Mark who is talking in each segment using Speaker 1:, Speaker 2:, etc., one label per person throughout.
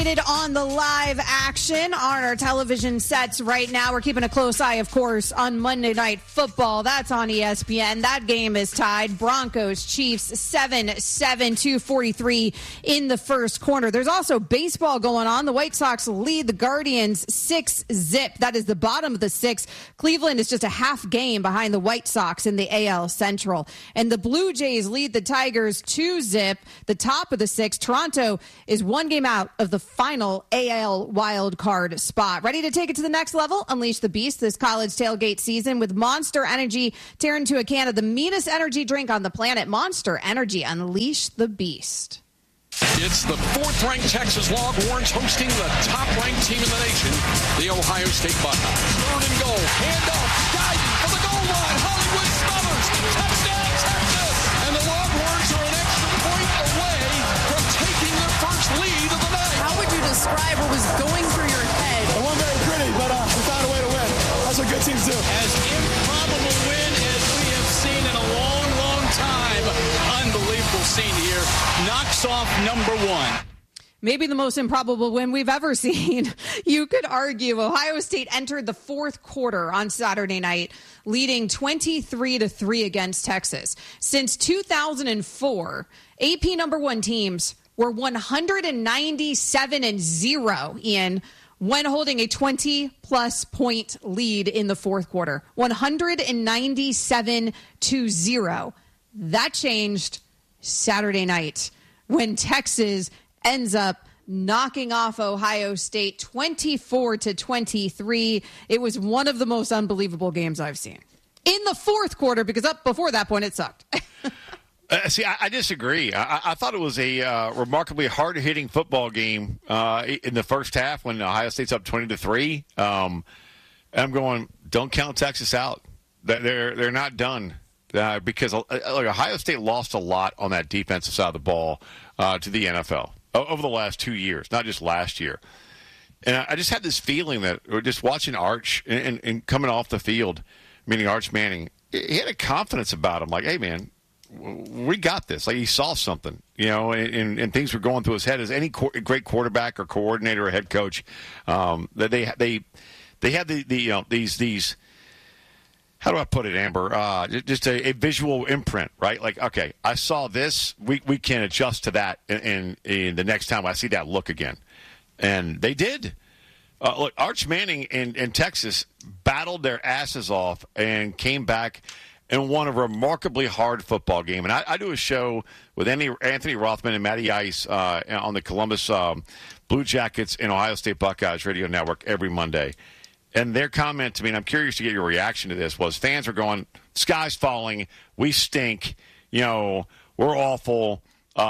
Speaker 1: On the live action on our television sets right now. We're keeping a close eye, of course, on Monday Night Football. That's on ESPN. That game is tied. Broncos, Chiefs, 7-7, 2:43 in the first quarter. There's also baseball going on. The White Sox lead the Guardians 6-0. That is the bottom of the six. Cleveland is just a half game behind the White Sox in the AL Central. And the Blue Jays lead the Tigers 2-0, the top of the six. Toronto is one game out of the final AL wild card spot. Ready to take it to the next level? Unleash the beast this college tailgate season with Monster Energy. Tear into a can of the meanest energy drink on the planet. Monster Energy. Unleash the beast.
Speaker 2: It's the fourth-ranked Texas Longhorns hosting the top-ranked team in the nation, the Ohio State Buckeyes. Third and goal. Handoff. Guiding for the goal line. Hollywood Smothers. Touchdown, Texas. And the Longhorns are an extra point away from taking their first lead of the night.
Speaker 3: How would you describe what was going through your head?
Speaker 4: It wasn't very pretty, but we found a way to win. That's what good teams do.
Speaker 5: As improbable win as we have seen in a long, long time. Unbelievable scene here. Knocks off number one.
Speaker 1: Maybe the most improbable win we've ever seen. You could argue Ohio State entered the fourth quarter on Saturday night, leading 23-3 against Texas. Since 2004, AP number one teams were 197-0, Ian, when holding a 20-plus point lead in the fourth quarter. 197-0. That changed Saturday night when Texas ends up knocking off Ohio State 24-23. It was one of the most unbelievable games I've seen in the fourth quarter, because up before that point it sucked.
Speaker 6: See, I disagree. I thought it was a remarkably hard-hitting football game in the first half when Ohio State's up 20-3. And I'm going, don't count Texas out. They're not done. Because Ohio State lost a lot on that defensive side of the ball to the NFL over the last 2 years, not just last year. And I just had this feeling that just watching Arch and coming off the field, meaning Arch Manning, he had a confidence about him. Like, hey, man, we got this. Like, he saw something, and things were going through his head. As any great quarterback or coordinator or head coach, that they had these. How do I put it, Amber? Just a visual imprint, right? Like, okay, I saw this. We can adjust to that in the next time I see that look again. And they did. Look, Arch Manning in Texas battled their asses off and came back and won a remarkably hard football game. And I do a show with Anthony Rothman and Matty Ice on the Columbus Blue Jackets and Ohio State Buckeyes radio network every Monday. And their comment to me, and I'm curious to get your reaction to this, was fans are going, sky's falling, we stink, we're awful,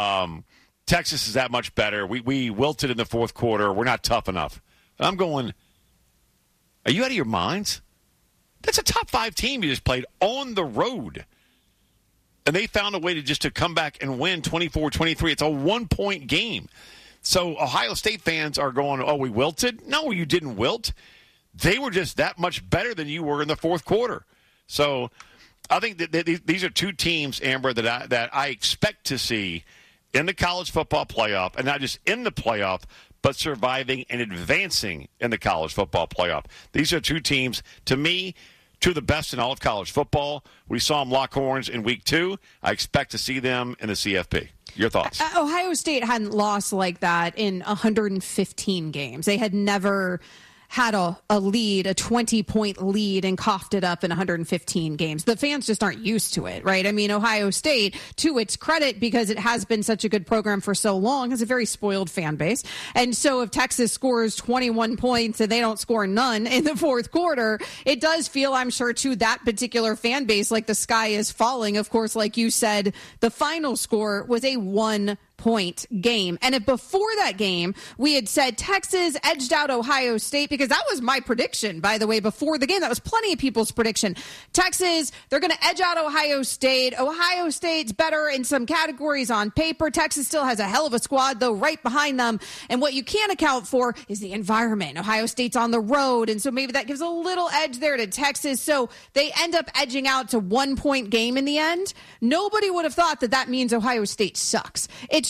Speaker 6: Texas is that much better, we wilted in the fourth quarter, we're not tough enough. And I'm going, are you out of your minds? That's a top 5 team you just played on the road. And they found a way to come back and win 24-23. It's a 1-point game. So Ohio State fans are going, oh, we wilted? No, you didn't wilt. They were just that much better than you were in the fourth quarter. So I think that these are two teams, Amber, that I expect to see in the college football playoff, and not just in the playoff, but surviving and advancing in the college football playoff. These are two teams, to me, two of the best in all of college football. We saw them lock horns in week 2. I expect to see them in the CFP. Your thoughts?
Speaker 1: Ohio State hadn't lost like that in 115 games. They had never had a lead, a 20-point lead, and coughed it up in 115 games. The fans just aren't used to it, right? I mean, Ohio State, to its credit, because it has been such a good program for so long, has a very spoiled fan base. And so if Texas scores 21 points and they don't score none in the fourth quarter, it does feel, I'm sure, to that particular fan base like the sky is falling. Of course, like you said, the final score was a 1-point game. And if before that game we had said Texas edged out Ohio State, because that was my prediction, by the way, before the game, that was plenty of people's prediction. Texas, they're going to edge out Ohio State. Ohio State's better in some categories on paper. Texas still has a hell of a squad, though, right behind them. And what you can't account for is the environment. Ohio State's on the road, and so maybe that gives a little edge there to Texas. So they end up edging out to 1-point game in the end. Nobody would have thought that means Ohio State sucks. It's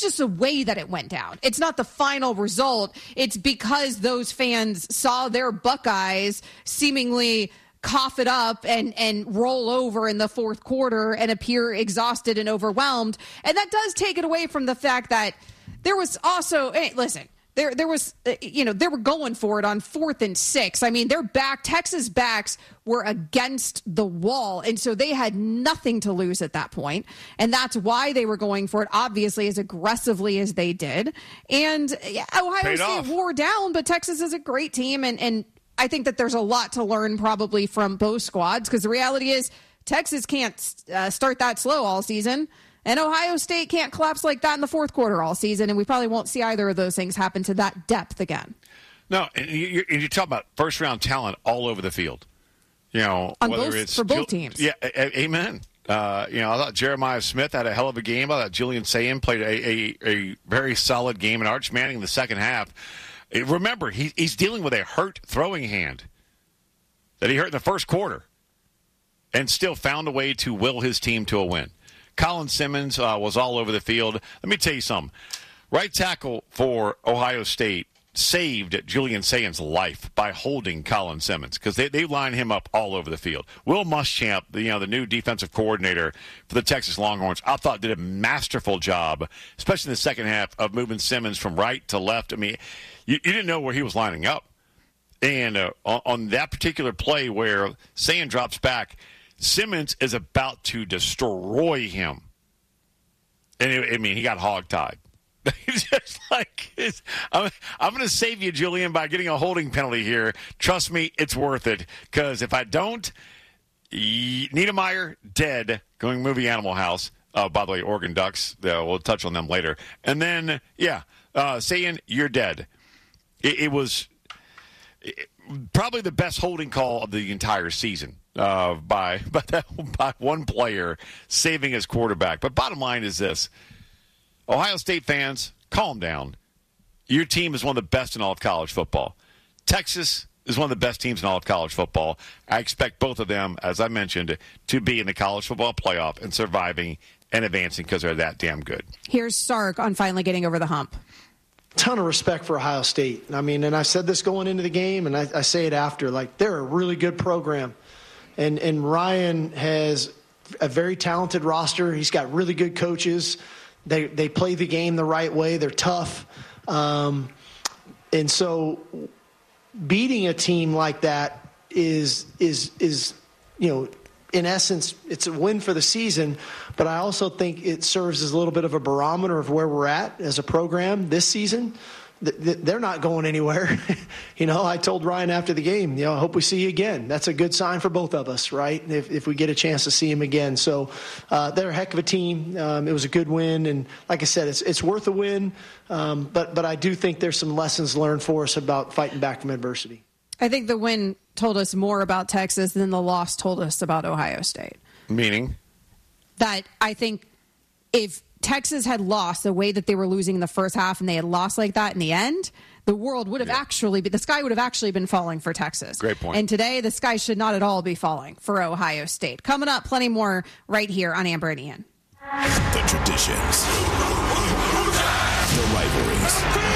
Speaker 1: It's just the way that it went down. It's not the final result. It's because those fans saw their Buckeyes seemingly cough it up and roll over in the fourth quarter and appear exhausted and overwhelmed. And that does take it away from the fact that there was also, listen, there was, they were going for it on 4th and 6. I mean, Texas backs were against the wall. And so they had nothing to lose at that point. And that's why they were going for it, obviously, as aggressively as they did. And Ohio State wore down, but Texas is a great team. And I think that there's a lot to learn probably from both squads, because the reality is Texas can't start that slow all season. And Ohio State can't collapse like that in the fourth quarter all season, and we probably won't see either of those things happen to that depth again.
Speaker 6: No, and you talk about first-round talent all over the field.
Speaker 1: On
Speaker 6: whether it's
Speaker 1: for both teams.
Speaker 6: Yeah, amen. I thought Jeremiah Smith had a hell of a game. I thought Julian Sayin played a very solid game, and Arch Manning in the second half. Remember, he's dealing with a hurt throwing hand that he hurt in the first quarter and still found a way to will his team to a win. Colin Simmons was all over the field. Let me tell you something. Right tackle for Ohio State saved Julian Sayin's life by holding Colin Simmons, because they line him up all over the field. Will Muschamp, the new defensive coordinator for the Texas Longhorns, I thought did a masterful job, especially in the second half, of moving Simmons from right to left. I mean, you didn't know where he was lining up. And on that particular play where Sayin drops back, Simmons is about to destroy him. And he got hogtied. Just like, I'm going to save you, Julian, by getting a holding penalty here. Trust me, it's worth it. Because if I don't, Niedermeyer, dead, going movie Animal House. By the way, Oregon Ducks, we'll touch on them later. And then, Sayin, you're dead. It was probably the best holding call of the entire season. By one player saving his quarterback. But bottom line is this. Ohio State fans, calm down. Your team is one of the best in all of college football. Texas is one of the best teams in all of college football. I expect both of them, as I mentioned, to be in the college football playoff and surviving and advancing because they're that damn good.
Speaker 1: Here's Sark on finally getting over the hump.
Speaker 7: Ton of respect for Ohio State. I mean, and I said this going into the game, and I say it after. Like, they're a really good program. And Ryan has a very talented roster. He's got really good coaches. They play the game the right way. They're tough. And so beating a team like that is in essence, it's a win for the season. But I also think it serves as a little bit of a barometer of where we're at as a program this season. They're not going anywhere. I told Ryan after the game, I hope we see you again. That's a good sign for both of us, right? If we get a chance to see him again. So they're a heck of a team. It was a good win. And like I said, it's worth a win. But I do think there's some lessons learned for us about fighting back from adversity.
Speaker 1: I think the win told us more about Texas than the loss told us about Ohio State.
Speaker 6: Meaning?
Speaker 1: That I think if Texas had lost the way that they were losing in the first half and they had lost like that in the end, the world would have the sky would have actually been falling for Texas.
Speaker 6: Great point.
Speaker 1: And today, the sky should not at all be falling for Ohio State. Coming up, plenty more right here on Amber and Ian.
Speaker 8: The traditions. The rivalries.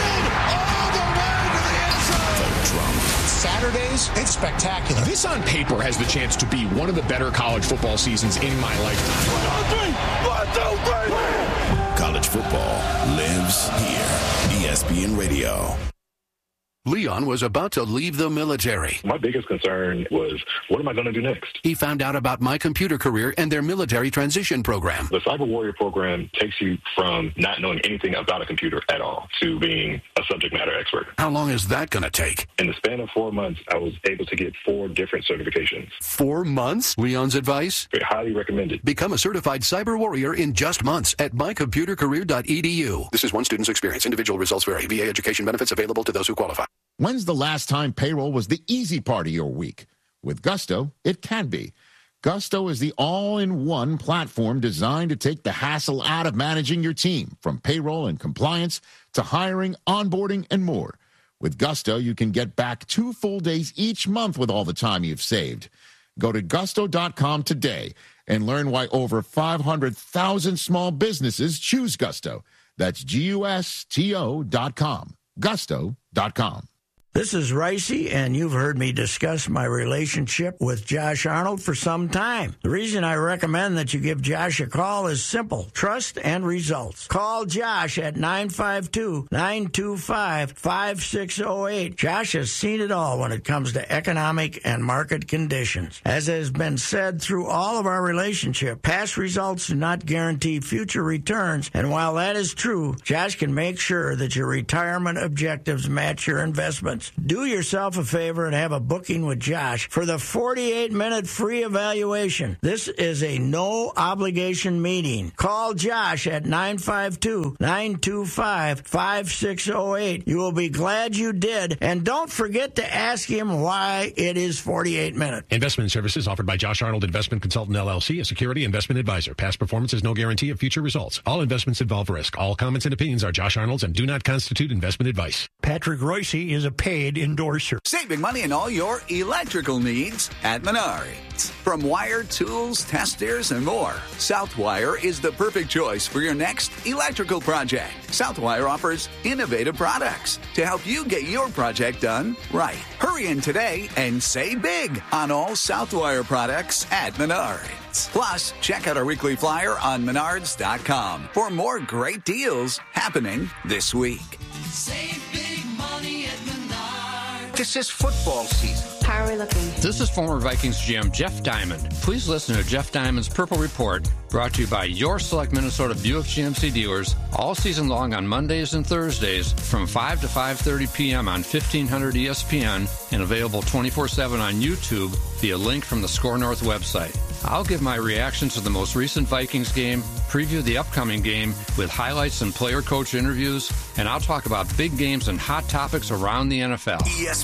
Speaker 8: The drama.
Speaker 9: Saturdays, it's spectacular. This on paper has the chance to be one of the better college football seasons in my lifetime.
Speaker 8: 1, 2, 3. College football lives here. ESPN Radio.
Speaker 10: Leon was about to leave the military.
Speaker 11: My biggest concern was, what am I going to do next?
Speaker 10: He found out about My Computer Career and their military transition program.
Speaker 11: The Cyber Warrior program takes you from not knowing anything about a computer at all to being a subject matter expert.
Speaker 10: How long is that going to take?
Speaker 11: In the span of 4 months, I was able to get 4 different certifications.
Speaker 10: 4 months? Leon's advice?
Speaker 11: Highly recommended.
Speaker 10: Become a certified cyber warrior in just months at mycomputercareer.edu. This is one student's experience. Individual results vary. VA education benefits available to those who qualify.
Speaker 12: When's the last time payroll was the easy part of your week? With Gusto, it can be. Gusto is the all-in-one platform designed to take the hassle out of managing your team, from payroll and compliance to hiring, onboarding, and more. With Gusto, you can get back 2 full days each month with all the time you've saved. Go to gusto.com today and learn why over 500,000 small businesses choose Gusto. That's GUSTO.com. Gusto.com.
Speaker 13: This is Ricey, and you've heard me discuss my relationship with Josh Arnold for some time. The reason I recommend that you give Josh a call is simple: trust and results. Call Josh at 952-925-5608. Josh has seen it all when it comes to economic and market conditions. As has been said through all of our relationship, past results do not guarantee future returns, and while that is true, Josh can make sure that your retirement objectives match your investments. Do yourself a favor and have a booking with Josh for the 48-minute free evaluation. This is a no-obligation meeting. Call Josh at 952-925-5608. You will be glad you did, and don't forget to ask him why it is 48 minutes.
Speaker 9: Investment services offered by Josh Arnold Investment Consultant, LLC, a security investment advisor. Past performance is no guarantee of future results. All investments involve risk. All comments and opinions are Josh Arnold's and do not constitute investment advice.
Speaker 14: Patrick Reusse is a paid endorser.
Speaker 15: Saving money on all your electrical needs at Menards. From wire, tools, testers, and more, Southwire is the perfect choice for your next electrical project. Southwire offers innovative products to help you get your project done right. Hurry in today and save big on all Southwire products at Menards. Plus, check out our weekly flyer on Menards.com for more great deals happening this week.
Speaker 16: Save big money at Menards. This is football season.
Speaker 17: How are we looking?
Speaker 18: This is former Vikings GM Jeff Diamond. Please listen to Jeff Diamond's Purple Report, brought to you by your select Minnesota Buick GMC dealers, all season long on Mondays and Thursdays from 5 to 5:30 p.m. on 1500 ESPN and available 24/7 on YouTube via link from the Score North website. I'll give my reaction to the most recent Vikings game, preview the upcoming game with highlights and player-coach interviews, and I'll talk about big games and hot topics around the NFL.
Speaker 15: ESPN